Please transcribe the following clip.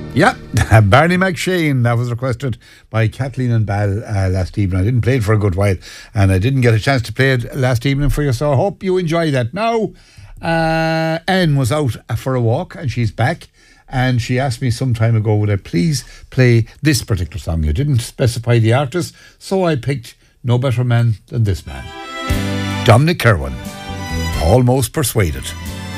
Yeah, Barney McShane. That was requested by Kathleen and Bal last evening. I didn't play it for a good while, and I didn't get a chance to play it last evening for you, so I hope you enjoy that. Now, Anne was out for a walk, and she's back, and she asked me some time ago, would I please play this particular song? You didn't specify the artist, so I picked No Better Man Than This Man. Dominic Kirwan, Almost Persuaded.